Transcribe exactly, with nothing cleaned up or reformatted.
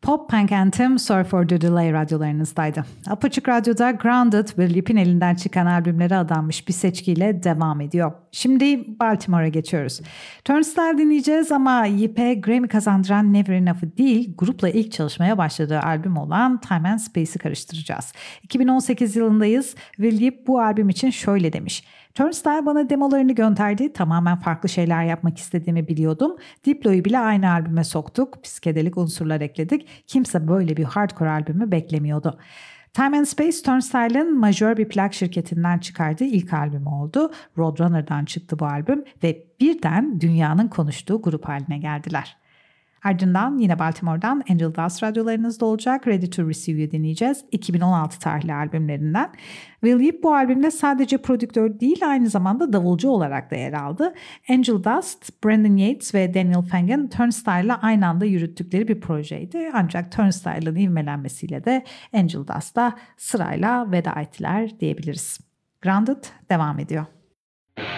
Pop Punk Anthem Sorry for the Delay radyolarınızdaydı. Apaçık Radyo'da Grounded ve Lip'in elinden çıkan albümlere adanmış bir seçkiyle devam ediyor. Şimdi Baltimore'a geçiyoruz. Turnstile dinleyeceğiz ama Yip'e Grammy kazandıran Never Enough'ı değil, grupla ilk çalışmaya başladığı albüm olan Time and Space'i karıştıracağız. iki bin on sekiz yılındayız ve Yip bu albüm için şöyle demiş: Turnstile bana demolarını gönderdi. Tamamen farklı şeyler yapmak istediğimi biliyordum. Diplo'yu bile aynı albüme soktuk. Psikedelik unsurlar ekledik. Kimse böyle bir hardcore albümü beklemiyordu. Time and Space, Turnstile'ın majör bir plak şirketinden çıkardığı ilk albümü oldu. Roadrunner'dan çıktı bu albüm ve birden dünyanın konuştuğu grup haline geldiler. Ardından yine Baltimore'dan Angel Dust radyolarınızda olacak Ready to Receive You dinleyeceğiz. iki bin on altı tarihli albümlerinden. Will Yip bu albümde sadece prodüktör değil, aynı zamanda davulcu olarak da yer aldı. Angel Dust, Brandon Yates ve Daniel Fagan Turnstile'la aynı anda yürüttükleri bir projeydi. Ancak Turnstile'ın ivmelenmesiyle de Angel Dust'a sırayla veda ettiler diyebiliriz. Grounded devam ediyor.